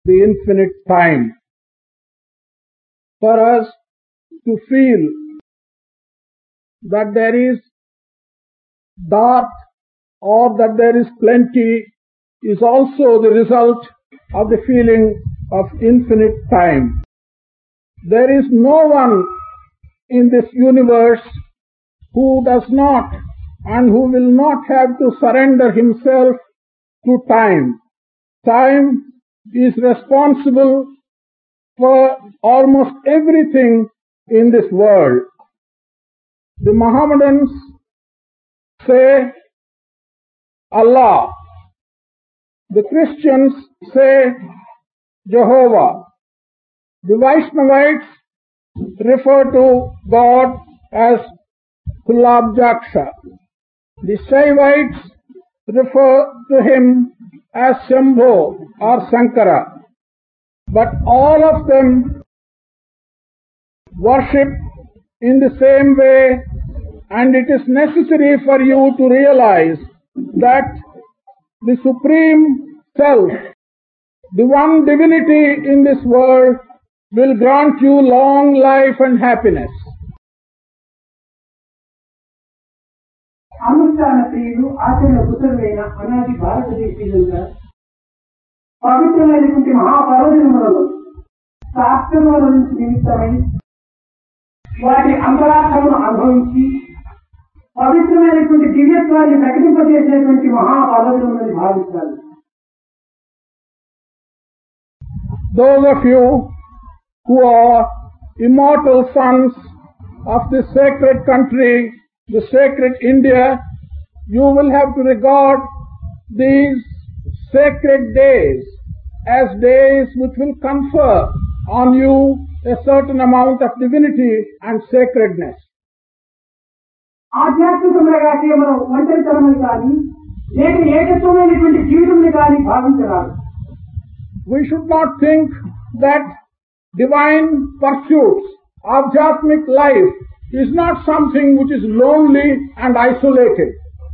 the infinite time. For us to feel that there is dearth or that there is plenty is also the result of the feeling of infinite time. There is no one in this universe who does not and who will not have to surrender himself to time. Time is responsible for almost everything in this world. The Mohammedans say Allah. The Christians say Jehovah. The Vaishnavites refer to God as Kullabjaksha. The Shaivites refer to him as Shambho or Sankara. But all of them worship in the same way, and it is necessary for you to realize that the Supreme Self, the one divinity in this world, will grant you long life and happiness. అనుష్ఠాన ప్రియులు ఆచరణ కుశలమైన అనాది భారతదేశీయులుగా పవిత్రమైనటువంటి మహాపర్వదినములను శాస్త్రముల నుంచి నిమిత్తమై వాటి అంతరార్థమును అనుభవించి పవిత్రమైనటువంటి దివ్యత్వాన్ని ప్రకటింపజేసేటువంటి మహాపర్వదినములని భావిస్తారు. Those of you who are immortal sons of this sacred country, the sacred India, you will have to regard these sacred days as days which will confer on you a certain amount of divinity and sacredness. ఆధ్యాత్మికముగా కేవలం ఒంటరితనమని కానీ లేక ఏకత్వమైనటువంటి జీవితంని కానీ భావించరాదు. We should not think that divine pursuits, adhyatmic life, is not something which is lonely and isolated.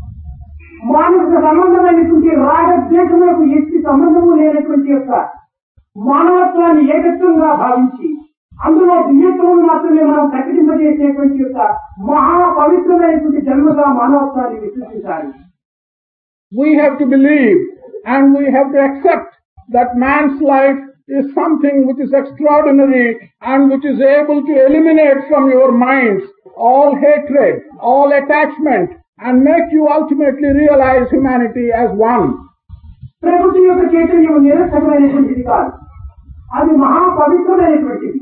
మానసిక సంబంధమైనటువంటి రాగద్వేషములకు ఎట్టి సంబంధము లేనటువంటి యొక్క మానవత్వాన్ని ఏకత్వంగా భావించి అందులో దివ్యత్వమును మాత్రమే మనం ప్రకటింపజేసేటువంటి యొక్క మహాపవిత్రమైనటువంటి జన్మగా మానవత్వాన్ని విశ్వసించాలి. We have to believe and we have to accept that man's life is something which is extraordinary and which is able to eliminate from your minds all hatred, all attachment, and make you ultimately realize humanity as one. ప్రకృతి యొక్క చైతన్యం నిరర్థకమైనటువంటిది కాదు, అది మహాపవిత్రమైనటువంటిది.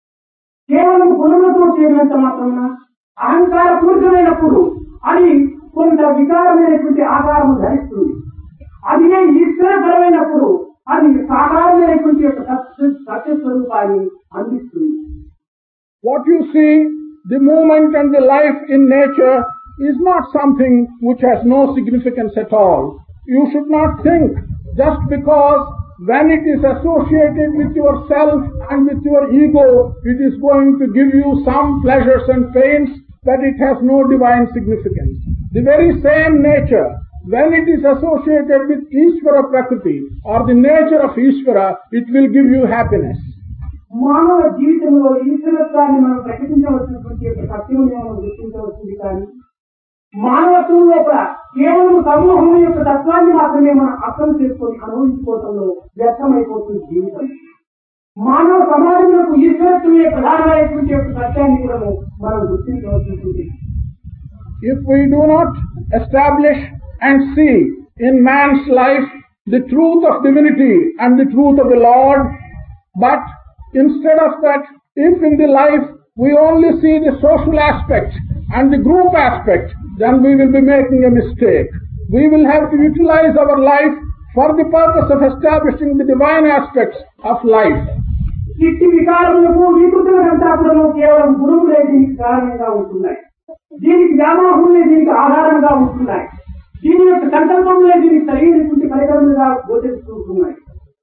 కేవలం గుణములతో చేరినంత మాత్రమున అహంకార పూరితమైనప్పుడు అది కొంత వికారమైనటువంటి ఆకారము ధరిస్తుంది. అది ఈశ్వరపరమైనప్పుడు అది సాకారమైనటువంటి యొక్క సత్యస్వరూపాన్ని అందిస్తుంది. What you see, the movement and the life in nature is not something which has no significance at all. You should not think just because when it is associated with yourself and with your ego, it is going to give you some pleasures and pains, that it has no divine significance. The very same nature, when it is associated with Ishvara Prakriti or the nature of Ishvara, it will give you happiness. మానవ జీవితంలో ఈశ్వరత్వాన్ని మనం ప్రకటించవలసినటువంటి సత్యముని మనం గుర్తించవలసింది కానీ మానవత్వం లోపల కేవలం సమూహం యొక్క తత్వాన్ని మాత్రమే మనం అర్థం చేసుకొని అనుభవించుకోవడంలో వ్యర్థమైపోతుంది జీవితం. మానవ సమాజంలో ఈశ్వరత్వమే ప్రధానమైనటువంటి యొక్క సత్యాన్ని కూడా మనం గుర్తించవలసింది. If we do not establish and see in man's life the truth of divinity and the truth of the Lord, but instead of that, if in the life we only see the social aspect and the group aspect, then we will be making a mistake. We will have to utilize our life for the purpose of establishing the divine aspects of life. ఇట్టి వికారములకు వికృతులంతా కూడా కేవలం గురువులే దీనికి కారణంగా ఉంటున్నాయి. దీనికి వ్యామోహములే దీనికి ఆధారంగా ఉంటున్నాయి. దీని యొక్క సంకల్పములే దీనికి సరైనటువంటి పరికరములుగా గోచరిస్తున్నాయి.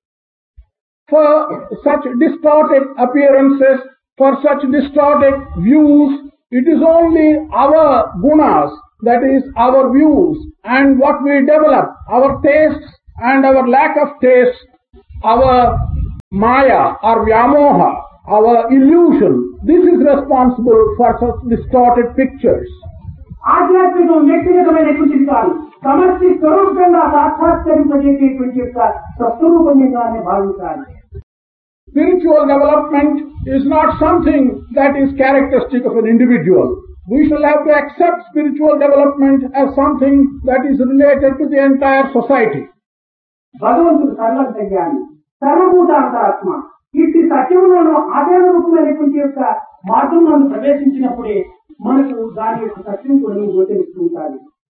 For such distorted appearances, for such distorted views, it is only our gunas, that is our views and what we develop, our tastes and our lack of taste, our Maya or Vyamoha, our illusion, this is responsible for such distorted pictures. ఆధ్యాత్మికం వ్యక్తిగతమైనటువంటిది కాదు, సమష్టి స్వరూపంగా సాక్షాత్కరింపజేసేటువంటి యొక్క స్వస్వరూపంగానే భావించాలి. Spiritual development is not something that is characteristic of an individual. We shall have to accept spiritual development as something that is related to the entire society. భగవంతుడు సర్వజ్ఞాని, సర్వభూతాంతరాత్మ. ఇట్టి సత్యములను ఆధార రూపమైనటువంటి యొక్క మార్గంలో ప్రవేశించినప్పుడే మనకు దాని యొక్క సత్యం కూడా గోచరిస్తూ ఉంటారు.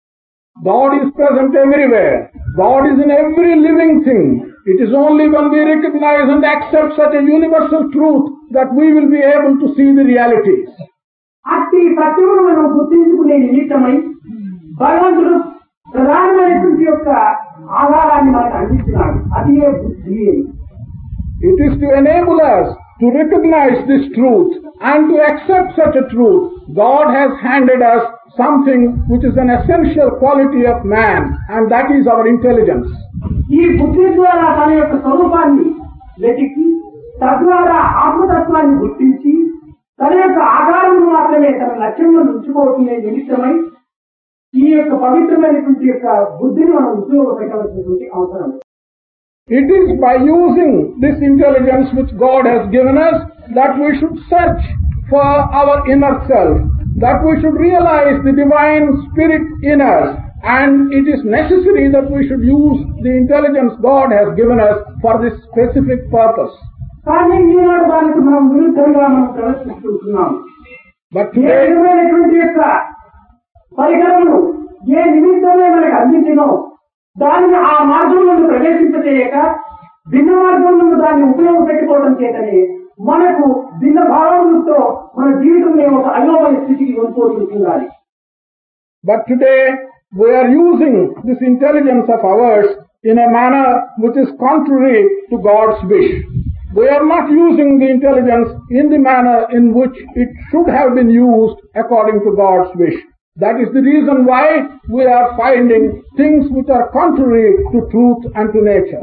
God is present everywhere. God is in every living thing. It is only when we recognize and accept such a universal truth that we will be able to see the realities. అట్టి సత్యమును మనం గుర్తించుకునే నిమిత్తమై భగవంతుడు ప్రధానమైనటువంటి యొక్క ఆధారాన్ని మనకు అందిస్తున్నాడు. అది బుద్ధి. It is to enable us to recognize this truth and to accept such a truth. God has handed us something which is an essential quality of man, and that is our intelligence. ఈ బుద్ధి ద్వారా తన యొక్క స్వరూపాన్ని వెతికి తద్వారా ఆత్మతత్వాన్ని గుర్తించి తన యొక్క ఆధారమును మాత్రమే తన లక్ష్యంలో ఉంచుకోవటమే నిమిత్తమై ఈ యొక్క పవిత్రమైనటువంటి యొక్క బుద్ధిని మనం ఉపయోగపెట్టవలసినటువంటి అవసరం. It is by using this intelligence which God has given us that we should search for our inner self, that we should realize the divine spirit in us, and it is necessary that we should use the intelligence God has given us for this specific purpose. కానీ ఈనాడు దానికి మనం విరుద్ధంగా మనం ప్రవర్తిస్తున్నాం. ఏ విధమైనటువంటి యొక్క పరికరములు ఏ నిమిత్తమే మనకు అందించినో దానిని ఆ మార్గంలో ప్రవేశింపచేయక భిన్న మార్గంలో దాన్ని ఉపయోగపెట్టుకోవడం చేతనే మనకు భిన్న భావములతో మన జీవితంలో ఒక అయోమయ స్థితికి వెళ్ళిపోతుండాలి. But today we are using this intelligence of ours in a manner which is contrary to God's wish. We are not using the intelligence in the manner in which it should have been used according to God's wish. That is the reason why we are finding things which are contrary to truth and to nature.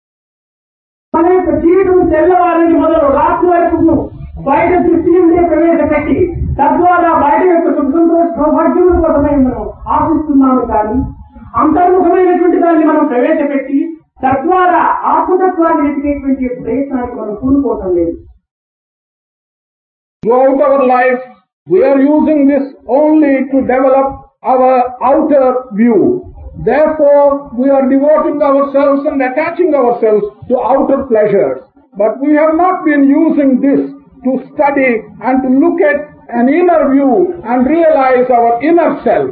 మన యొక్క జీవితం తెల్లవారిని మొదలు రాత్రి వరకు బయట దృష్టి నుండి ప్రవేశపెట్టి తద్వారా బయట యొక్క సుఖ సంతోష సౌభాగ్యముల కోసమే మనం ఆశిస్తున్నాము. కానీ అంతర్ముఖమైనటువంటి దాన్ని మనం ప్రవేశపెట్టి తద్వారా ఆత్మతత్వాన్ని వెతికేటువంటి ప్రయత్నానికి మనం పూనుకోవటం లేదు. Throughout our life, we are using this only to develop our outer view. Therefore, we are devoting ourselves and attaching ourselves to outer pleasures. But we have not been using this to study and to look at an inner view and realize our inner self.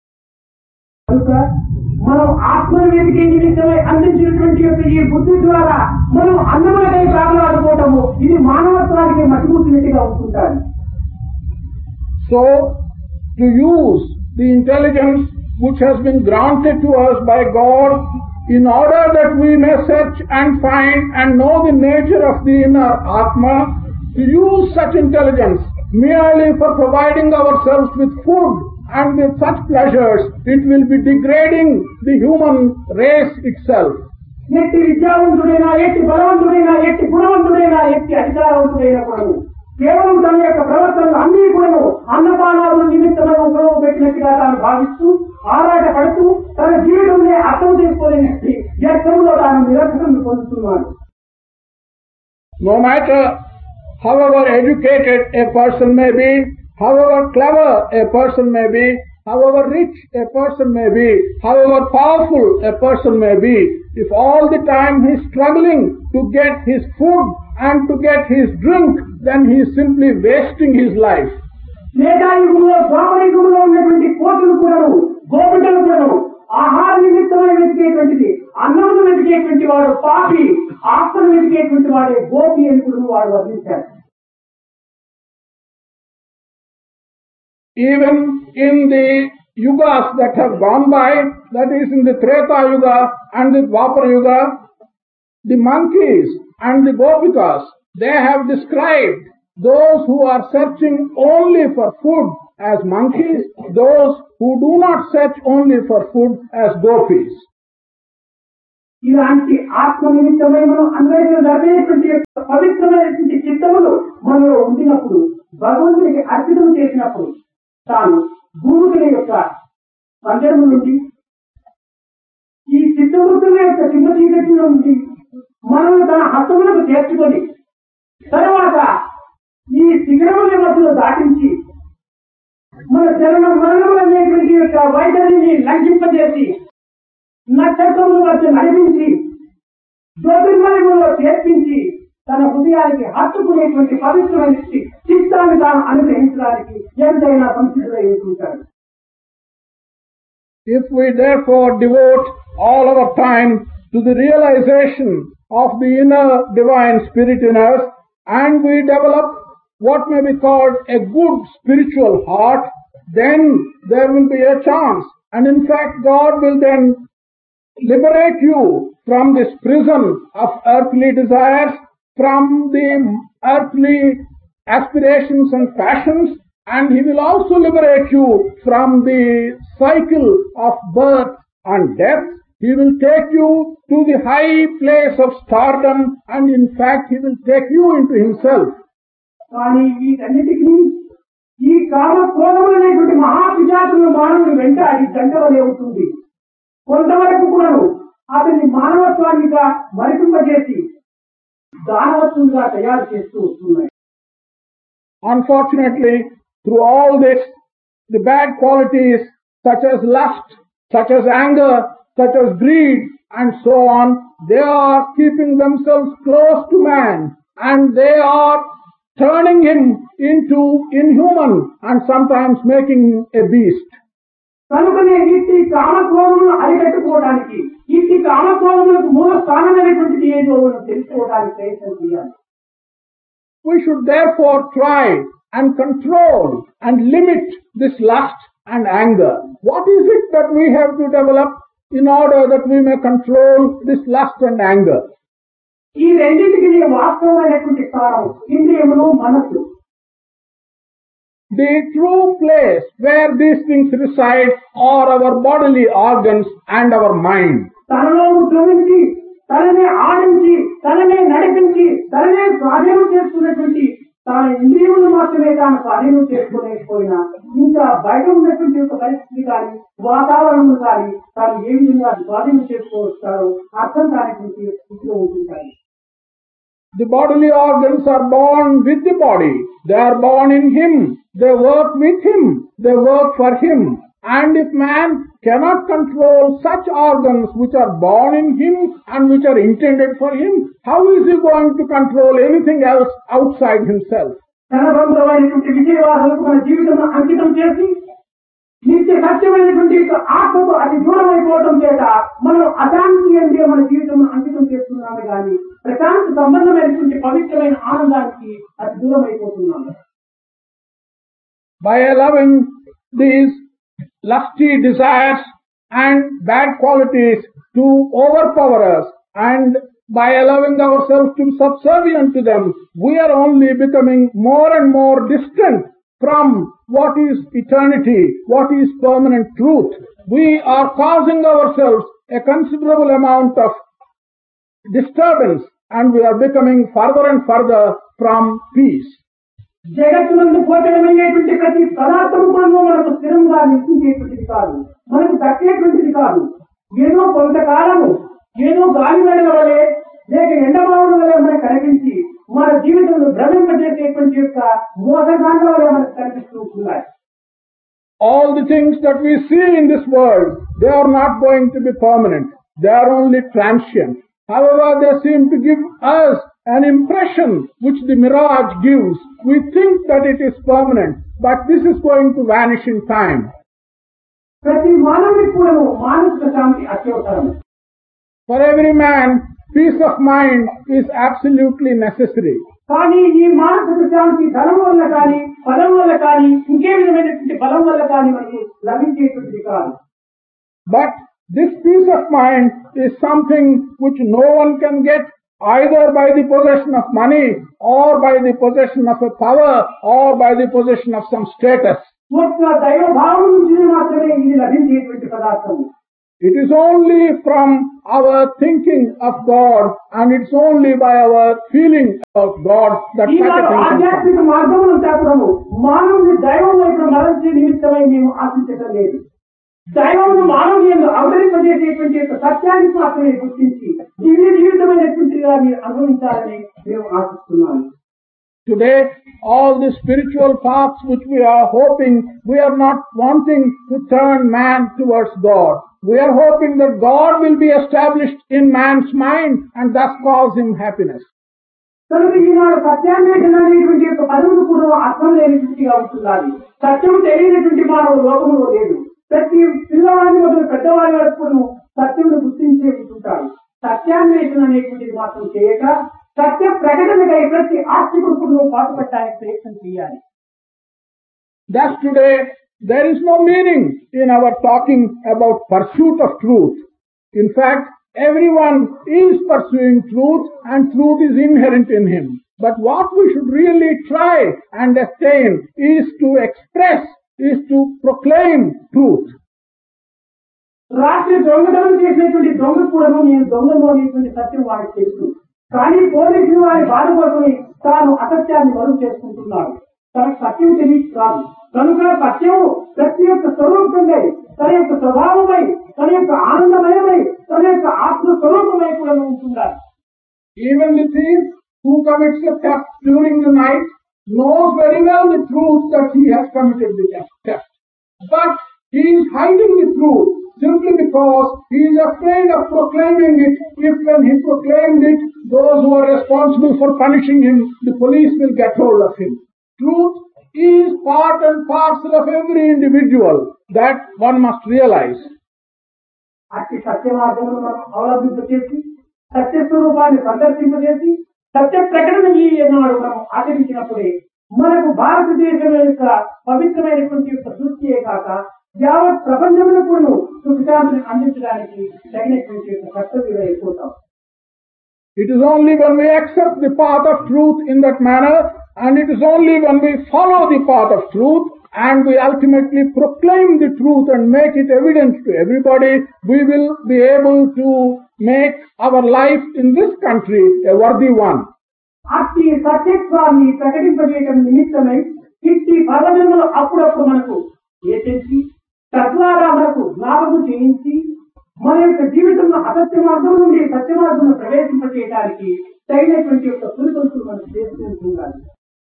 మనం ఆత్మను వెతికే నిమిత్తమై అందించినటువంటి యొక్క ఈ బుద్ధి ద్వారా మనం అన్నమనే ప్రాణాడుకోవటము ఇది మానవత్వానికి మట్టుముట్టినట్టుగా ఉంటుంటారు. So, to use the intelligence which has been granted to us by God in order that we may search and find and know the nature of the inner Atma, to use such intelligence merely for providing ourselves with food and with such pleasures, it will be degrading the human race itself. ఎట్టి విద్యావంతుడైనా ఎట్టి బలవంతుడైనా ఎట్టి గుణవంతుడైనా ఎట్టి అధికారవంతుడైన కూడా కేవలం తన యొక్క ప్రవర్తనలు అన్ని కూడా అన్నపానాల నిమిత్తమైన ఉపయోగపెట్టినట్టుగా తాను భావిస్తూ ఆరాట పడుతూ తన జీవితంలో అర్థం చేసుకోలేని వ్యర్థంలో తాను నిరర్థకం పొందుతున్నాడు. No matter however educated a person may be, however clever a person may be, however rich a person may be, however powerful a person may be, if all the time he is struggling to get his food and to get his drink, then he is simply wasting his life. మేఘాయుగంలో ద్వాపరయుగంలో ఉన్నటువంటి కోతులు కూడా గోపికలు కూడా ఆహార నిమిత్తమై వెతికేటువంటిది అన్నమును వెతికేటువంటి వాడు పాపి, ఆత్మను వెతికేటువంటి వాడే గోపి అని కూడా వాడు వర్ణించారు. Even in the yugas that have gone by, that is in the Treta Yuga and the Dwapara Yuga, the monkeys and the gopikas, they have described those who are searching only for food as monkeys, those who do not search only for food as gopis. ఇలాంటి ఆత్మ నిమిత్తమై మనం అన్వేషణ జరిగేటువంటి పవిత్రమైనటువంటి చిత్తములు మనలో ఉండినప్పుడు, భగవంతునికి అర్పితం చేసినప్పుడు, తాను భూమికుల యొక్క పంజరం నుండి, ఈ చిత్తవృత్తుల యొక్క చిన్న చీకటి నుండి మనల్ని తన హస్తములకు చేర్చుకొని, తర్వాత ఈ శిఖరముల మధ్యలో దాటించి మన చరణ మరణములు అనేటువంటి యొక్క వైఖరిని లంఘింపజేసి నక్షత్రముల మధ్య నడిపించి జ్యోతిర్మయములో చేర్పించి తన హృదయానికి హత్తుకునేటువంటి పవిత్రమైన చిత్తాన్ని తాను అనుగ్రహించడానికి ఎంతైనా సంసిద్ధులై ఉంటుంటాడు. If we therefore devote all our time to the realization of the inner divine spirit in us, and we develop what may be called a good spiritual heart, then there will be a chance, and in fact God will then liberate you from this prison of earthly desires, from the earthly aspirations and passions, and He will also liberate you from the cycle of birth and death. He will take you to the high place of stardom, and in fact He will take you into Himself. కానీ వీటన్నిటికీ ఈ కామ క్రోధములనేటువంటి మహాపిశాచులను మానవుడు వెంటాడి దండవలే అవుతుంది. కొంతవరకు కూడాను అతన్ని మానవత్వాన్నిగా మరిపింపజేసి దానవత్వంగా తయారు చేస్తూ వస్తున్నాయి. Unfortunately, through all this, the bad qualities such as lust, such as anger, such as greed, and so on, they are keeping themselves close to man, and they are turning him into inhuman and sometimes making a beast. కనుకనే ఇట్టి కామక్రోధములను అరికట్టుకోవడానికి, ఇట్టి కామక్రోధములకు మూల స్థానమైనటువంటిది ఏదో మనం తెలుసుకోవడానికి ప్రయత్నం చేయాలి. We should therefore try and control and limit this lust and anger. What is it that we have to develop in order that we may control this lust and anger? ఈ రెండింటికి వాస్తవమైనటువంటి స్థానం ఇంద్రియములు, మనస్సు. The true place where these things reside are our bodily organs and our mind. తనలో ఉద్భవించి, తననే ఆడించి, తననే నడిపించి, తననే స్వాధీనం చేసుకున్నటువంటి తన ఇంద్రియములు మాత్రమే తాను స్వాధీనం చేసుకోలేకపోయినా, ఇంకా బయట ఉన్నటువంటి ఒక పరిస్థితి కానీ, వాతావరణం కానీ తాను ఏ విధంగా స్వాధీనం చేసుకోవస్తారో అర్థం కానిటువంటి స్థితిలో ఉంటుంటాయి. The bodily organs are born with the body. They are born in Him. They work with Him. They work for Him. And if man cannot control such organs which are born in Him and which are intended for Him, how is he going to control anything else outside himself? ధనబంధమైనటువంటి విజయవాదాలకు మన జీవితం అంకితం చేసి నిత్య సత్యమైనటువంటి ఆత్మకు అతి దూరం అయిపోవడం చేత మనం అశాంతి అంటే మన జీవితం అంకితం చేస్తున్నాము కానీ ప్రశాంతి సంబంధమైనటువంటి పవిత్రమైన ఆనందానికి అతి దూరం అయిపోతున్నాము. By allowing these lusty desires and bad qualities to overpower us, and by allowing ourselves to be subservient to them, we are only becoming more and more distant from what is eternity, what is permanent truth. We are causing ourselves a considerable amount of disturbance, and we are becoming further and further from peace. జగత్తునందు పోచడమైనటువంటి ప్రతి పదార్థము మనకు స్థిరంగా నిలిచేటువంటిది కాదు, మనకు దక్కేటువంటిది కాదు. ఏదో కొంతకాలము ఏదో గాలి వెడల వలె లేక ఎండమావుల వలె మనకు కనిపించి మన జీవితంలో భ్రమింపజేసేటువంటి యొక్క మోసగాండ్ల వలె మనకు కనిపిస్తూ ఉంటున్నాయి. All the things that we see in this world, they are not going to be permanent. They are only transient. However, they seem to give us an impression which the mirage gives. We think that it is permanent, but this is going to vanish in time. ప్రతి మానవునికి కూడా మానసిక శాంతి అత్యవసరం. For every man, peace of mind is absolutely necessary. కానీ ఈ మానసిక శాంతి ధనం వల్ల కానీ, బలం వల్ల కానీ, ఇంకే విధమైనటువంటి బలం వల్ల కానీ మనకు లభించేటువంటిది కాదు. But this peace of mind is something which no one can get either by the possession of money or by the possession of a power or by the possession of some status. ఒక్క దైవ భావం నుంచి మాత్రమే ఇది లభించేటువంటి పదార్థం. It is only from our thinking of God and it's only by our feeling of God that such a Eenadu thing can come. ఆధ్యాత్మిక మార్గమును తాపడము మానవుని దైవం వైపు మరల్చే నిమిత్తమై మేము ఆశించటం లేదు. దైవమును మానవుని యందు అవతరింపజేసేటువంటి యొక్క సత్యానికి మాత్రమే గుర్తించి దివ్య జీవితమైనటువంటిగా మీరు అనుభవించాలని మేము ఆశిస్తున్నాము. Today, all the spiritual paths which we are hoping, we are not wanting to turn man towards God. We are hoping that God will be established in man's mind and thus cause him happiness. కనుక ఈనాడు సత్యాన్వేషణ అనేటువంటి యొక్క పదవులు కూడా అర్థం లేనిగా ఉంటున్నది. సత్యం తెలియనటువంటి మానవుడు లోకములో లేదు. ప్రతి పిల్లవాడిని మొదలు పెద్దవాడి వరకు సత్యమును గుర్తించే ఉంటుంటాడు. సత్యాన్వేషణ అనేటువంటిది మాత్రం చేయక సత్య ప్రకటనకై ప్రతి ఆస్తికుడు పాటుపడటానికి ప్రయత్నం చేయాలి. Thus today, there is no meaning in our talking about pursuit of truth. In fact, everyone is pursuing truth and truth is inherent in him. But what we should really try and attain is to express, is to proclaim truth. రాత్రి దొంగతనం చేసినటువంటి దొంగ కూడా నేను దొంగను అనేటువంటి సత్యం వాడికి తెలుసు. కానీ పోలీసులు వారి బాధ కోసమే తాను అసత్యాన్ని మరుగు చేసుకుంటున్నాడు. తనకు సత్యం తెలియదు కాదు. కనుక సత్యం ప్రతి యొక్క స్వరూపంగా తన యొక్క స్వభావమై తన యొక్క ఆనందమయమై తన యొక్క ఆత్మ స్వరూపమై కూడా ఉంటున్నారు. Even the thief who commits the theft during the night knows very well the truth that he has committed the theft. But he is hiding the truth simply because he is afraid of proclaiming it. If when he proclaimed it, those who are responsible for punishing him, the police will get hold of him. Truth is part and parcel of every individual that one must realize. అట్టి సత్య మార్గమును మనం అవలంబింపచేసి సత్య స్వరూపాన్ని సందర్శింపజేసి సత్య ప్రకటన ఈనాడు మనం ఆచరించినప్పుడే మనకు భారతదేశం యొక్క పవిత్రమైనటువంటి యొక్క దృష్టియే కాక యావత్ ప్రపంచములకు సుఖశాంతిని అందించడానికి తగినటువంటి యొక్క కర్తవ్యం అయిపోతాం. It is only when we accept the path of truth in that manner, and it is only when we follow the path of truth and we ultimately proclaim the truth and make it evident to everybody, we will be able to make our life in this country a worthy one. అట్టి సత్యత్వాన్ని ప్రకటింపజేయడం నిమిత్తమై ఇట్టి పర్వదినములు అప్పుడప్పుడు మనకు ఏర్చి తద్వారా మనకు జ్ఞాపకం చేయించి మన యొక్క జీవితంలో అసత్య మార్గం నుండి సత్య మార్గం ప్రవేశింపజేయడానికి తగినటువంటి యొక్క పురుషులు మనం చేసుకుంటున్నాము.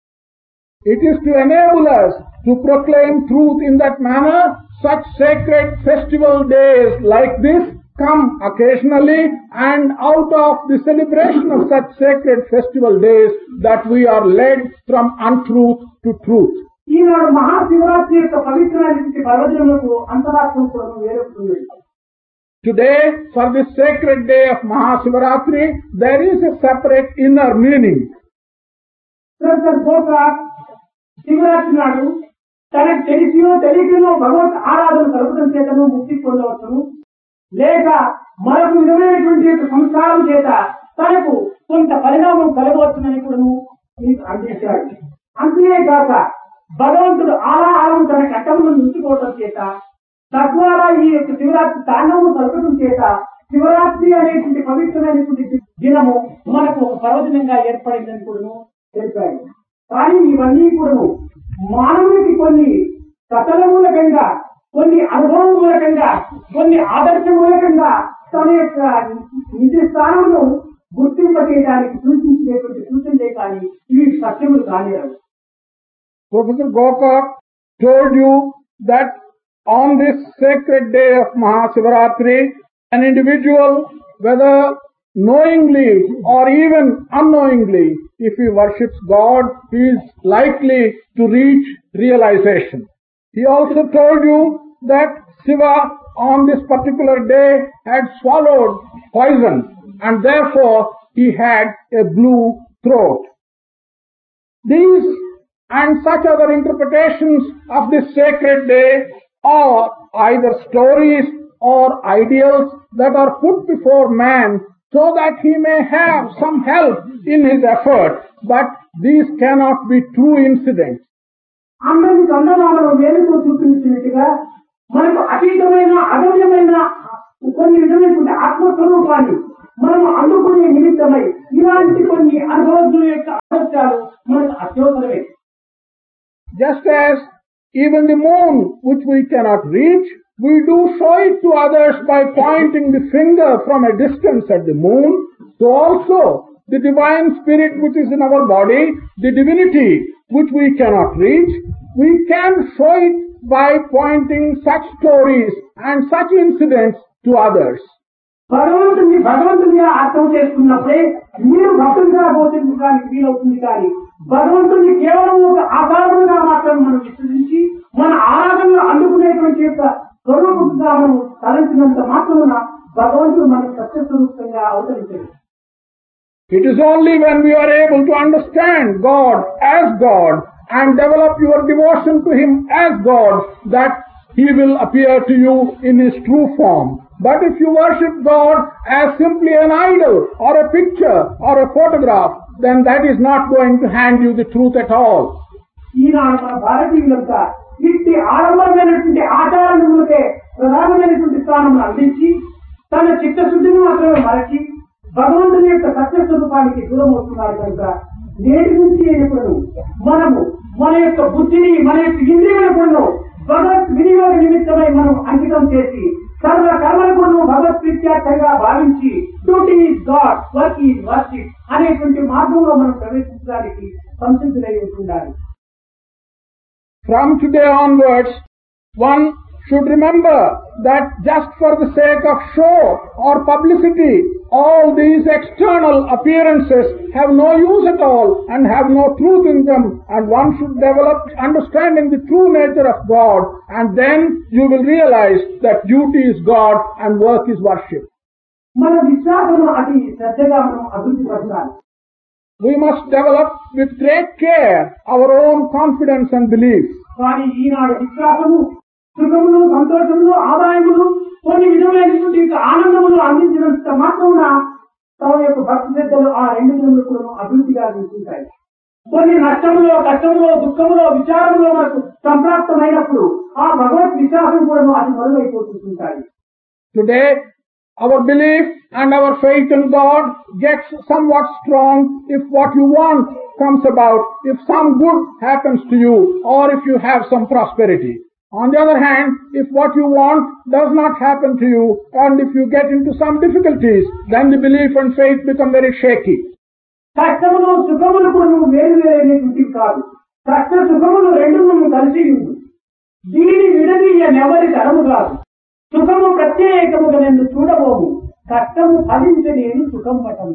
It is to enable us to proclaim truth in that manner. Such sacred festival days like this come occasionally, and out of the celebration of such sacred festival days that we are led from untruth to truth. ఈనాడు మహాశివరాత్రి యొక్క పవిత్రమైనటువంటి పర్వదినములకు అంతరాత్మ కూడా వేరొస్తుంది. Today, for this sacred day of Mahasivaratri, there is a separate inner meaning. Shivaratri నాడు తనకు తెలిసినో తెలియకనో భగవత్ ఆరాధన కలపడం చేతను ముక్తి పొందవచ్చును, లేక మరొక విధమైనటువంటి సంస్కారం చేత తనకు కొంత పరిణామం కలగవచ్చునని కూడా మీకు అందించాడు. అంతేకాక భగవంతుడు ఆహారం తన కట్టములను ఉంచుకోవడం చేత తద్వారా ఈ యొక్క శివరాత్రి తాండవము కలపడం చేత శివరాత్రి అనేటువంటి పవిత్రమైనటువంటి దినము మనకు ఒక పర్వదినంగా ఏర్పడిందని కూడా తెలిపాడు. కానీ ఇవన్నీ కూడా మానవునికి కొన్ని కథల మూలకంగా, కొన్ని అనుభవం మూలకంగా, కొన్ని ఆదర్శ మూలకంగా తన యొక్క నిజ స్థానమును గుర్తింపజేయడానికి సూచించేటువంటి సూచనలే కానీ ఇవి సత్యములు కానిరావు. Professor Gokak told you that on this sacred day of Mahasivaratri, an individual, whether knowingly or even unknowingly, if he worships God, he is likely to reach realization. He also told you that Shiva on this particular day had swallowed poison and therefore he had a blue throat. These and such other interpretations of this sacred day are either stories or ideals that are put before man so that he may have some help in his effort, but these cannot be true incidents. అందరి చందనాలను వేలుతో చూపించినట్టుగా మనకు అతీతమైన అగమ్యమైన కొన్ని విధమైనటువంటి ఆత్మస్వరూపాన్ని మనం అందుకునే నిమిత్తమై ఇలాంటి కొన్ని అనుభవజ్ఞుల యొక్క ఆదర్శాలు మనకు అత్యవసరమే. Just as even the moon, which we cannot reach, we do show it to others by pointing the finger from a distance at the moon, so also the divine spirit which is in our body, the divinity which we cannot reach, we can show it by pointing such stories and such incidents to others. భగవంతునిగా అర్థం చేసుకున్నప్పుడే మీరు భక్తులుగా బోధించడానికి వీలవుతుంది. కానీ భగవంతుని కేవలం ఒక ఆధారముగా మాత్రం మనం విశ్వసించి మన ఆరాధనలు అందుకునేటువంటి యొక్క స్వరూపంగా మనం తలంచినంత మాత్రమున భగవంతుడు మనకు సత్యస్వరూపంగా అవతరించారు. It is only when we are able to understand God as God and develop your devotion to Him as God that He will appear to you in His true form. But if you worship God as simply an idol or a picture or a photograph, then that is not going to hand you the truth at all. ఈనాడు మన భారతీయులంతా ఇట్టి ఆడంబరమైనటువంటి ఆచారాలకే ప్రధానమైనటువంటి స్థానం అందించి తన చిత్తశుద్ధిని మాత్రమే మరచి భగవంతుని యొక్క సత్యస్వరూపానికి దూరం అవుతున్నారు. కనుక నేటి నుంచి అయినప్పుడు మనము మన యొక్క బుద్ధిని మన యొక్క ఇంద్రియాలను భగవత్ వినియోగ నిమిత్తమై మనం అంకితం చేసి సర్వ కర్మలను భగవత్ ప్రీత్యార్థంగా భావించి duty is God, work is worship అనేటువంటి మార్గంలో మనం ప్రవేశించడానికి సంసిద్ధులై ఉంటుండాలి. From today onwards, one should remember that just for the sake of show or publicity, all these external appearances have no use at all and have no truth in them, and one should develop understanding the true nature of God, and then you will realize that duty is God and work is worship. మన విశ్వాసము అతి శ్రద్ధగా మనం అభివృద్ధి పరచాలి. We must develop with great care our own confidence and belief. కానీ ఈనాడు విశ్వాసము సుఖములు, సంతోషములు, ఆదాయములు, కొన్ని విధమైనటువంటి ఆనందములు అందించినంత మాత్రమున తమ యొక్క భక్తి శ్రద్ధలు ఆ రెండు విధములు కూడా అభివృద్ధిగా ఉంటాయి. కొన్ని నష్టములో, కష్టములో, దుఃఖములో, విచారములో మనకు సంప్రాప్తమైనప్పుడు ఆ భగవత్ విశ్వాసం కూడా అది మరువైపోతుంటాయి. Today, our belief and our faith in God gets somewhat strong if what you want comes about, if some good happens to you, or if you have some prosperity. On the other hand, if what you want does not happen to you, and if you get into some difficulties, then the belief and faith become very shaky. కష్టములు సుఖములు కూడా నువ్వు వేరు వేరేటువంటివి కాదు. కష్ట సుఖములు రెండు నువ్వు కలిసి ఉంది. దీని విడదీయనెవరి తరము కాదు. సుఖము ప్రత్యేకముగా నిన్ను చూడబోము, కష్టము ఫలించలేని సుఖం పటము.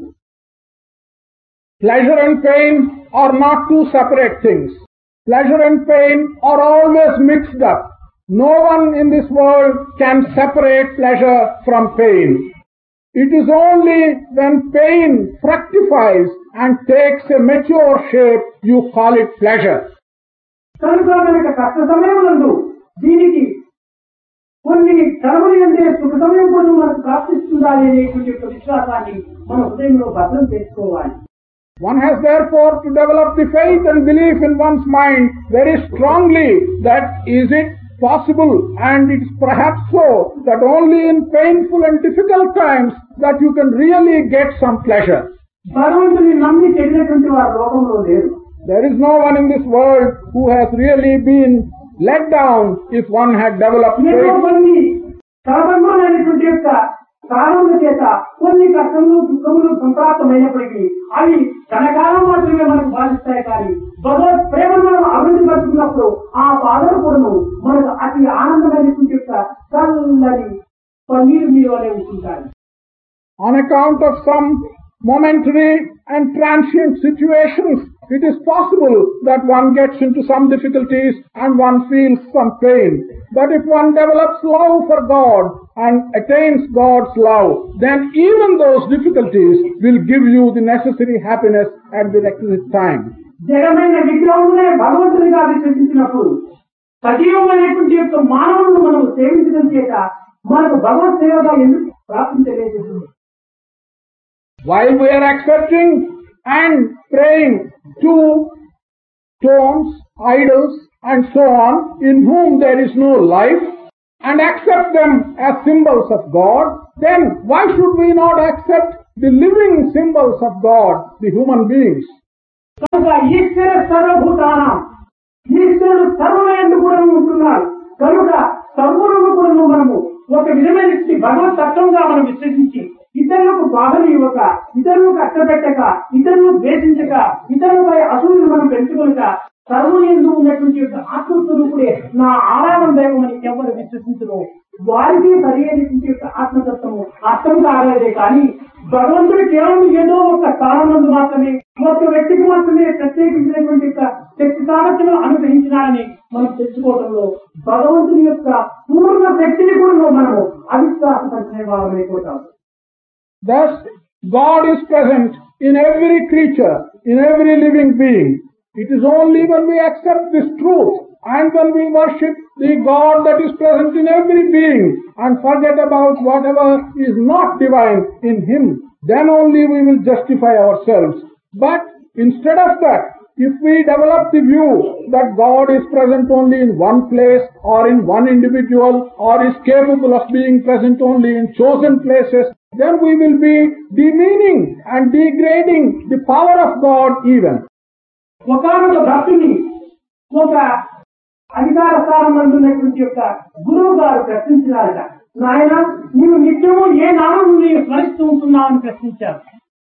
Pleasure and pain are not two separate things. Pleasure and pain are always mixed up. No one in this world can separate pleasure from pain. It is only when pain fructifies and takes a mature shape you call it pleasure. కనుక మనకు కష్ట సమయములందు దీనికి కొన్ని కర్మలు అంటే సుఖ సమయం కూడా మనకు ప్రాప్తిస్తుండాలి అనేటువంటి యొక్క విశ్వాసాన్ని మన హృదయంలో భద్రం చేసుకోవాలి. One has therefore to develop the faith and belief in one's mind very strongly that is it possible, and it is perhaps so that only in painful and difficult times that you can really get some pleasure. భగవంతుని నమ్మి చెడినటువంటి వారు లోకంలో లేరు. There is no one in this world who has really been let down if one had developed faith. కొన్ని సాధారణమైనటువంటి యొక్క కారణముల చేత కొన్ని కష్టములు, దుఃఖములు సంప్రాప్తమైనప్పటికీ అవి క్షణకాలం మాత్రమే మనకు బాధిస్తాయి. కానీ భగవత్ ప్రేమను మనం అభివృద్ధి పరుచుకున్నప్పుడు ఆ బాధలు కూడా మనకు అతి ఆనందమైనటువంటి యొక్క చల్లని పన్నీరు నీరు వలె ఉంటుంటాయి. On account of some momentary and transient situations, it is possible that one gets into some difficulties and one feels some pain. But if one develops love for God and attains God's love, then even those difficulties will give you the necessary happiness at the requisite time. జగమైన విగ్రహమునే భగవంతునిగా విశ్వసించినప్పుడు సజీవమైనటువంటి యొక్క మానవులను మనం సేవించడం చేత మనకు భగవత్ సేవగా ఎందుకు ప్రాప్తించలేదు? While we are accepting and praying to stones, idols, and so on, in whom there is no life, and accept them as symbols of God, then why should we not accept the living symbols of God, the human beings? కనుక ఈశ్వర సర్వభూతానం, ఈశ్వరుడు సర్వయందు కూడా ఉంటున్నాడు. కనుక సర్వులను కూడా మనము ఒక విధమైన భగవత్ తత్వంగా మనం విశ్వసించి ఇతరులకు బాధలు ఇవ్వక, ఇతరులకు కష్టపెట్టక, ఇతరులను ద్వేషించక, ఇతరులపై అసూయను మనం పెంచుకొనక, సర్వయందు ఉన్నటువంటి ఆత్మస్వరూపుడే నా ఆరాధన దైవం అని ఎవరు విశ్వసించరు వారికి సరైనటువంటి ఆత్మతత్వము అర్థం కాగలదే కానీ భగవంతుడు కేవలం ఏదో ఒక స్థానం మాత్రమే, ఒక వ్యక్తికి మాత్రమే ప్రత్యేకించినటువంటి శక్తి సామర్థ్యం అనుగ్రహించినారని మనం తెచ్చుకోవడంలో భగవంతుని యొక్క పూర్ణ శక్తిని కూడా మనము అవిశ్వాసపరిచే వారమైపోతాం. Thus, God is present in every creature, in every living being. It is only when we accept this truth and when we worship the God that is present in every being and forget about whatever is not divine in Him, then only we will justify ourselves. But instead of that, if we develop the view that God is present only in one place or in one individual or is capable of being present only in chosen places, then we will be demeaning and degrading the power of God even. ఒకనొక భక్తుని ఒక అధికార స్థానంలో ఉన్నటువంటి యొక్క గురువు గారు ప్రశ్నించినారట, నాయన నీవు నిత్యము ఏ నామం నీవు స్మరిస్తూ ఉంటున్నావు అని ప్రశ్నించారు.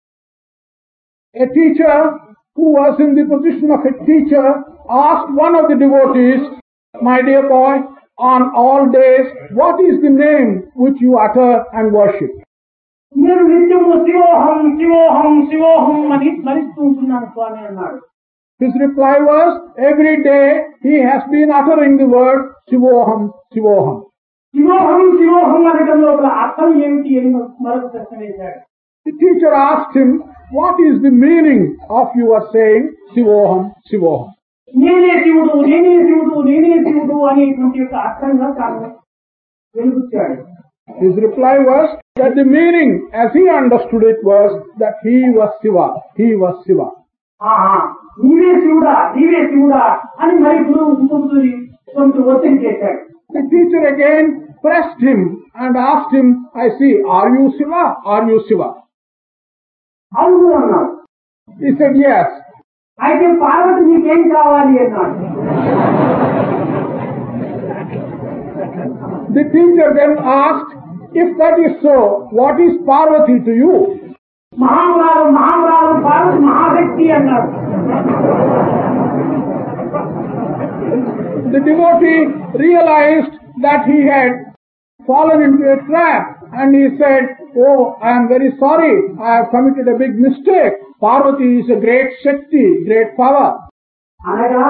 A teacher who was in the position of a teacher asked one of the devotees, my dear boy, on all days, what is the name which you utter and worship? నేను నిత్యము శివోహం శివోహం శివోహం అని స్మరిస్తూ ఉంటున్నాను స్వామి అన్నాడు. His reply was, every day he has been uttering the word Shivoham, Shivoham. శివోహం శివోహం అనడం లోపల అర్థం ఏమిటి అని మరొక ప్రశ్న వేశాడు. The teacher asked him, what is the meaning of your saying Shivoham, Shivoham? నేనే శివుడు నేనే శివుడు నేనే శివుడు అనేటువంటి యొక్క అర్థంగా తాను వెలుగుచ్చాడు. His reply was that the meaning as he understood it was that he was Shiva, he was Shiva. నీవే శివుడా అని మరి గురువు ఇంకొకటి కొంత ఒత్తిడి చేశాడు. The teacher again pressed him and asked him, I see, are you Shiva? Are you Shiva? అవును అన్నాడు. He said yes. అయితే పార్వతి నీకేం కావాలి అన్నాడు. The teacher then asked, if that is so, what is Parvati to you? మహాభారం Parvati మహాశక్తి అన్నాడు. The devotee realized that he had fallen into a trap and he said, oh, I am very sorry, I have committed a big mistake. Parvati is a great Shakti, great power. అనగా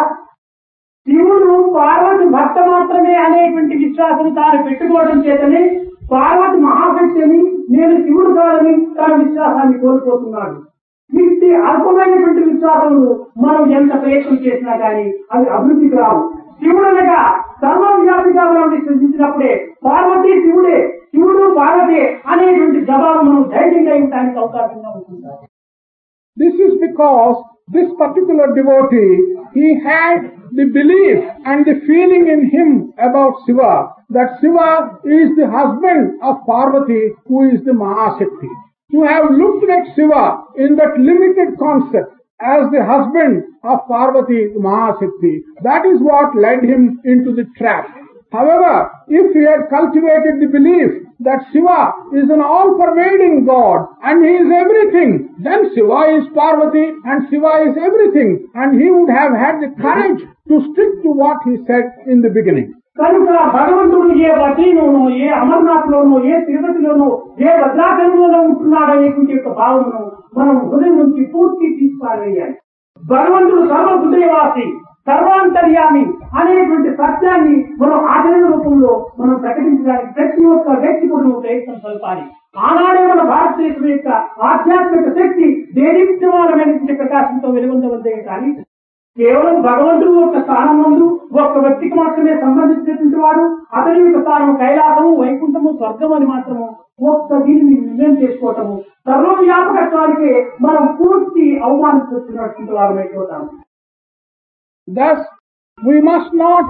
శివుడు పార్వతి భర్త మాత్రమే అనేటువంటి విశ్వాసం తాను పెట్టుకోవడం చేతనే పార్వతి మహాశక్తి అని నేను శివుడు కాదని తన విశ్వాసాన్ని కోల్పోతున్నాడు. ఇంటి అల్పమైనటువంటి విశ్వాసములు మనం ఎంత ప్రయత్నం చేసినా కానీ అవి అభివృద్ధికి రావు. శివుడు అనగా సర్వవ్యాపిగా మనం విశ్వసించినప్పుడే పార్వతి శివుడే, శివుడు పార్వతి అనేటువంటి జవాబు మనం ధైర్యంగా ఇవ్వడానికి అవకాశంగా ఉంటుంది. This is because this particular devotee, he had the belief and the feeling in him about Shiva, that Shiva is the husband of Parvati, who is the Mahashakti. To have looked at Shiva in that limited concept as the husband of Parvati, the Mahashakti, that is what led him into the trap. However, if he had cultivated the belief that Shiva is an all-pervading God and he is everything, then Shiva is Parvati and Shiva is everything, and he would have had the courage to stick to what he said in the beginning. కనుక భగవంతుడు ఏ బద్రీలోనో, ఏ అమర్నాథ్ లోనో, ఏ తిరుపతిలోనో, ఏ భద్రాచలంలోనో ఉంటున్నాడు అనేటువంటి యొక్క భావమును మనం హృదయం నుంచి పూర్తి తీసుకోవాలి. భగవంతుడు సర్వ హృదయవాసి, సర్వాంతర్యామి అనేటువంటి సత్యాన్ని మనం ఆచరణ రూపంలో మనం ప్రకటించడానికి ప్రతి ఒక్క వ్యక్తి కూడా ప్రయత్నం సల్పాలి. ఆనాడే మన భారతదేశం యొక్క ఆధ్యాత్మిక శక్తి దేదీప్యమానమైనటువంటి ప్రకాశంతో వెలుగొందవద్దే కానీ కేవలం భగవంతుడు ఒక స్థానం ముందు ఒక్క వ్యక్తికి మాత్రమే సంబంధించినటువంటి వాడు, అతని యొక్క స్థానం కైలాసము, వైకుంఠము, స్వర్గం అని మాత్రము ఒక్క దీనిని నిర్ణయం చేసుకోవటము సర్వవ్యాపకత్వానికి మనం పూర్తి అవమానిస్తున్నటువంటి వారమైపోతాము. Thus, we must not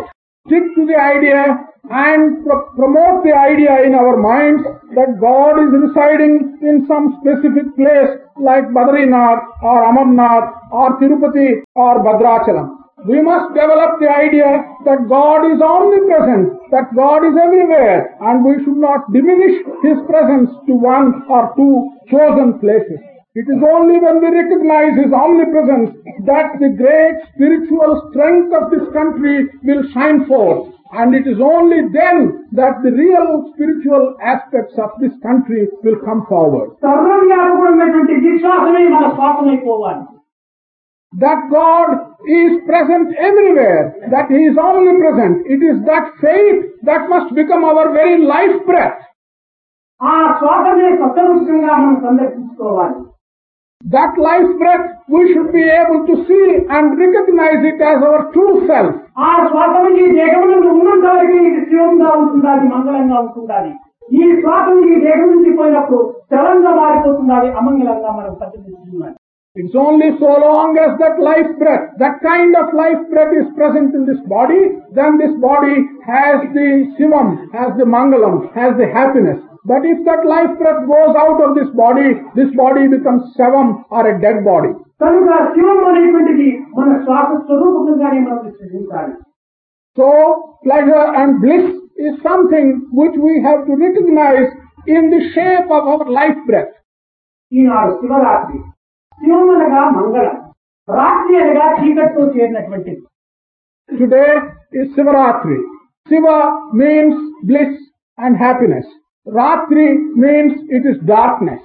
stick to the idea and promote the idea in our minds that God is residing in some specific place like Badrinath or Amarnath or Tirupati or Bhadrachalam. We must develop the idea that God is omnipresent, that God is everywhere, and we should not diminish His presence to one or two chosen places. It is only when we recognize His omnipresence that the great spiritual strength of this country will shine forth. And it is only then that the real spiritual aspects of this country will come forward. That God is present everywhere, that He is omnipresent. It is that faith that must become our very life breath. That life breath we should be able to see and recognize it as our true self. It's only so long as that life breath, that kind of life breath is present in this body, then this body has the Shivam, has the Mangalam, has the happiness. But if that life breath goes out of this body becomes Shavam or a dead body. So, pleasure and bliss is something which we have to recognize in the shape of our life breath. Today is Sivaratri. Siva means bliss and happiness. Ratri means it is darkness.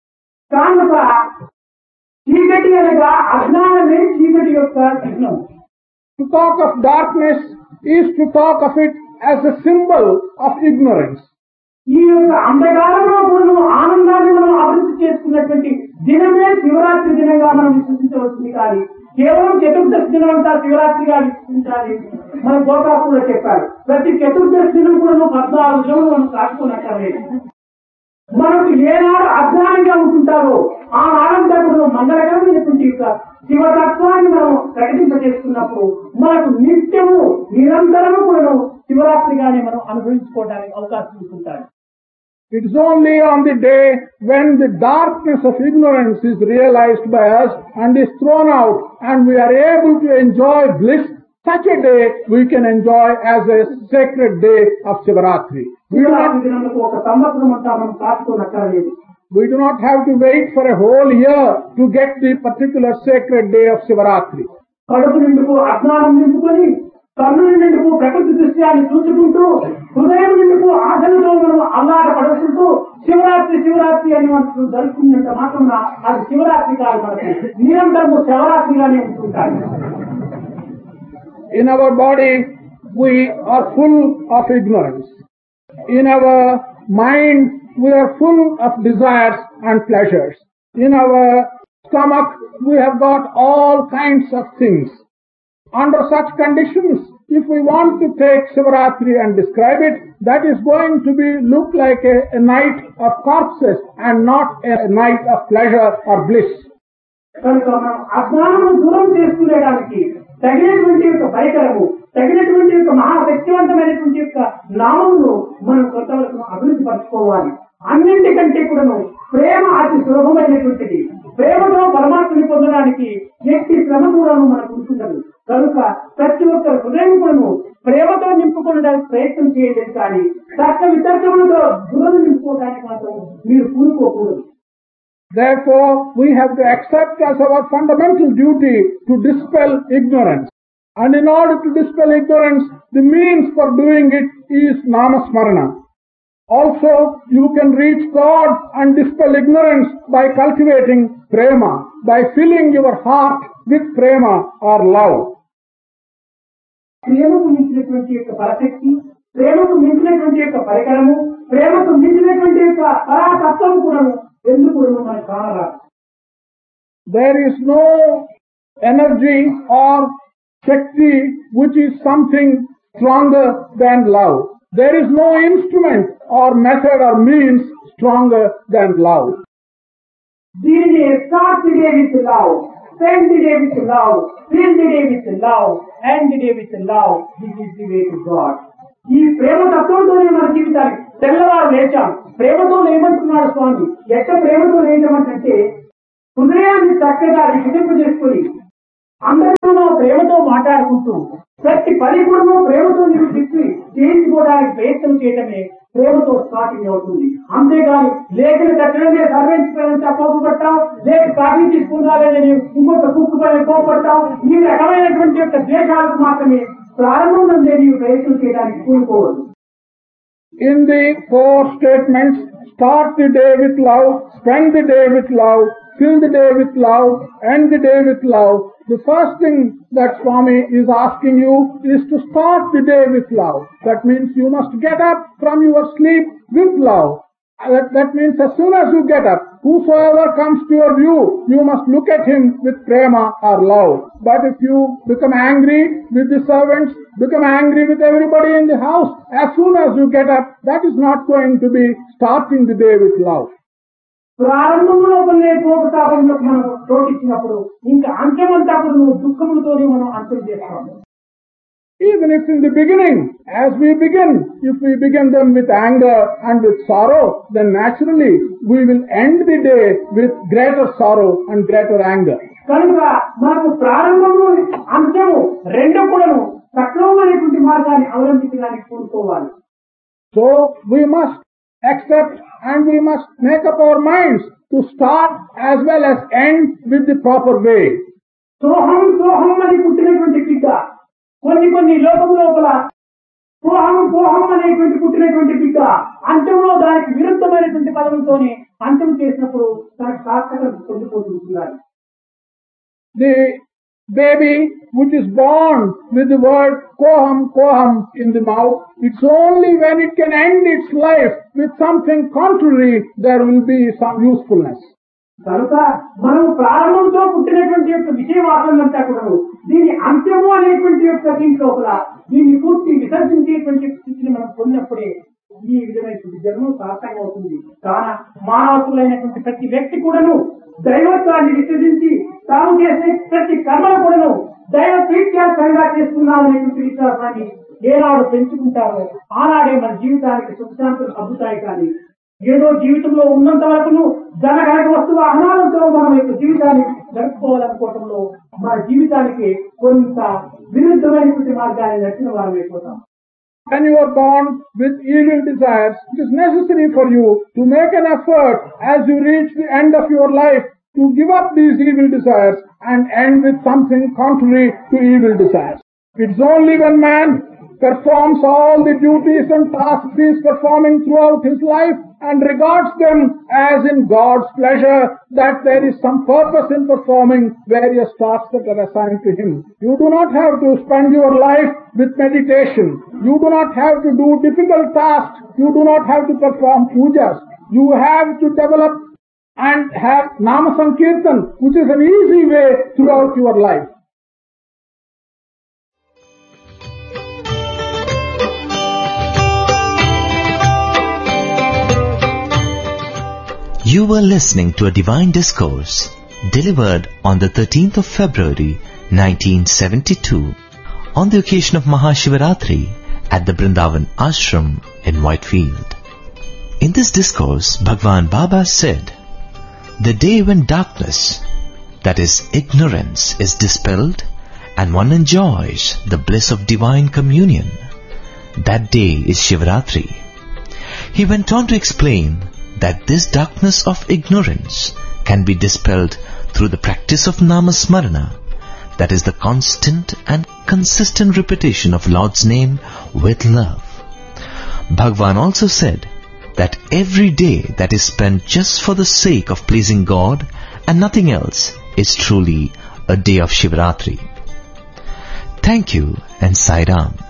To talk of darkness is to talk of it as a symbol of ignorance. దినమే శివరాత్రి దినంగా మనం విశ్వసించవలసింది కానీ కేవలం చతుర్దశి దినం అంతా శివరాత్రిగా విశ్వసించాలి. మన గోపాలు చెప్పారు, ప్రతి చతుర్దశి దినం కూడా 14 రోజులు మనం కాచుకున్నట్లేదు. మనకు ఏనాడు అజ్ఞానంగా ఉంటుంటారో ఆ నాడంతా కూడా మంగళకరమైనటువంటి శివతత్వాన్ని మనం ప్రకటింపజేస్తున్నప్పుడు మనకు నిత్యము నిరంతరము కూడా శివరాత్రిగానే మనం అనుభవించుకోవడానికి అవకాశం ఉంటుంటారు. It is only on the day when the darkness of ignorance is realized by us and is thrown out and we are able to enjoy bliss, such a day we can enjoy as a sacred day of Shivaratri. We do not have to wait for a whole year to get the particular sacred day of Shivaratri. కన్నుల నిండుకు ప్రకృతి దృశ్యాన్ని చూసుకుంటూ హృదయం నిండుకు ఆశలతో మనం అల్లాట పడుకుంటూ శివరాత్రి శివరాత్రి అని మనం జరుపుకున్నంత మాత్రమే అది శివరాత్రి కాదు, మనకి నిరంతరము శివరాత్రిగానే ఉంటుంటాయి. In our body we are full of ignorance. In our mind we are full of desires and pleasures. In our stomach we have got all kinds of things. Under such conditions, if we want to take Shivaratri and describe it, that is going to look like a night of corpses and not a night of pleasure or bliss. అజ్ఞానము దూరం చేసుకునేడానికి తగినటువంటి యొక్క పరికరము, తగినటువంటి యొక్క మహాశక్తివంతమైనటువంటి యొక్క నామమును మనం కొంతవరకు అభివృద్ధి పరచుకోవాలి. అన్నింటికంటే కూడాను ప్రేమ అతి సులభమైనటువంటిది. ప్రేమతో పరమాత్మని పొందడానికి ఎట్టి శ్రమ కూడా మనకు ఉంటుండదు. కనుక ప్రతి ఒక్క హృదయం కూడాను ప్రేమతో నింపుకోవడానికి ప్రయత్నం చేయలేదు కానీ తర్క వితర్కములతో దురద నింపుకోవడానికి మాత్రం మీరు పూనుకోకూడదు. Therefore, we have to accept as our fundamental duty to dispel ignorance. And in order to dispel ignorance, the means for doing it is Namasmarana. Also, you can reach God and dispel ignorance by cultivating prema, by filling your heart with prema or love. ప్రేమకు మించినటువంటి యొక్క పరశక్తి, ప్రేమకు మించినటువంటి యొక్క పరికరము, ప్రేమకు మించినటువంటి యొక్క పరాతత్వం కూడా ఎందుకు మనకు కానరాదు. There is no energy or shakti which is something stronger than love. There is no instrument or method or means stronger than love. దీనిని start today with love. spend the day with love, fill the day with love, end the day with love. This is the way to God. ఈ ప్రేమ తత్వంతోనే మన జీవితాన్ని తెల్లవారు లేచాం. ప్రేమతో లేమంటున్నాడు స్వామి. ఎట్ట ప్రేమతో లేచమంటే హృదయాన్ని చక్కగా వికసింపజేసుకుని అందరితో ప్రేమతో మాట్లాడుకుంటూ ప్రతి పని కూడా ప్రేమతో నిరూపించి చేయించుకోవడానికి ప్రయత్నం చేయటమే ప్రేమతో స్టార్టింగ్ అవుతుంది. అంతేగాని లేఖన కట్టడమే సర్వేంచుకోవాలని కోపపడతాం, లేక కాఫీ తీసుకుందాలని ఇంకొక కుక్కుపడి కోపడతాం. ఈ రకమైనటువంటి యొక్క ద్వేషాలకు మాత్రమే ప్రారంభం నుండి నీవు ప్రయత్నం చేయడానికి కూడుకోవద్దు. In the 4 statements, start the day with love, spend the day with love, fill the day with love, end the day with love. The first thing that Swami is asking you is to start the day with love. That means you must get up from your sleep with love. That means as soon as you get up, whosoever comes to your view, you must look at him with prema or love. But if you become angry with the servants, become angry with everybody in the house, as soon as you get up, that is not going to be starting the day with love. ప్రారంభంలో కొన్ని కోపతాపంలోకి మనం చోటిచ్చినప్పుడు ఇంకా అంత్యమంతా కూడా నువ్వు దుఃఖములతోనే మనం అంతం చేస్తాము. Even if in the beginning, as we begin, if we begin them with anger and with sorrow, then naturally we will end the day with greater sorrow and greater anger. కనుక మనకు ప్రారంభము అంత్యము రెండు కూడాను సక్రమమైనటువంటి మార్గాన్ని అవలంబించడానికి కోరుకోవాలి. So we must accept and we must make up our minds to start as well as end with the proper way. సోహం సోహం అని పుట్టినటువంటి బిడ్డ కొన్ని లోకం లోపల సోహం అనేటువంటి పుట్టినటువంటి బిడ్డ అంత్యంలో దానికి విరుద్ధమైనటువంటి పదములతోనే అంత్యం చేసినప్పుడు దానికి సార్థకత పొందిపోతున్నారు. The baby which is born with the word koham koham in the mouth, it's only when it can end its life with something contrary there will be some usefulness. కనుక మనం ప్రారంభంతో పుట్టినటువంటి యొక్క విషయవాసనంతా కూడా దీని అంత్యము అనేటువంటి యొక్క దీంట్లో కూడా దీన్ని పూర్తి విసర్జించేటువంటి స్థితిని మనం పొందినప్పుడే ఈ విధమైనటువంటి జన్మం సార్థకం అవుతుంది. కాన మానవతులైనటువంటి ప్రతి వ్యక్తి కూడాను దైవత్వాన్ని విసర్జించి తాము చేసే ప్రతి కర్మను కూడాను దైవ ప్రీత్యాసంగా చేస్తున్నారనేటువంటి విశ్వాసాన్ని ఏనాడు పెంచుకుంటారో ఆనాడే మన జీవితానికి సుఖశాంతులు అబ్బుతాయి. కానీ ఏదో జీవితంలో ఉన్నంత వరకును ధనగనక వస్తు వాహనాలతో మనం యొక్క జీవితాన్ని జరుపుకోవాలనుకోవటంలో మన జీవితానికి కొంత విరుద్ధమైనటువంటి మార్గాన్ని నచ్చిన వారం అయిపోతాం. When you are born with evil desires, it is necessary for you to make an effort as you reach the end of your life to give up these evil desires and end with something contrary to evil desires. It's only when man performs all the duties and tasks he is performing throughout his life and regards them as in God's pleasure that there is some purpose in performing various tasks that are assigned to him. You do not have to spend your life with meditation. You do not have to do difficult tasks. You do not have to perform pujas. You have to develop and have Nama Sankirtan, which is an easy way throughout your life. You were listening to a divine discourse delivered on the 13th of February 1972 on the occasion of Mahashivaratri at the Vrindavan Ashram in Whitefield. In this discourse, Bhagwan Baba said, "The day when darkness, that is ignorance, is dispelled and one enjoys the bliss of divine communion, that day is Shivaratri." He went on to explain that this darkness of ignorance can be dispelled through the practice of Namasmarana, that is the constant and consistent repetition of Lord's name with love. Bhagwan also said that every day that is spent just for the sake of pleasing God and nothing else is truly a day of Shivaratri. Thank you and Sai Ram.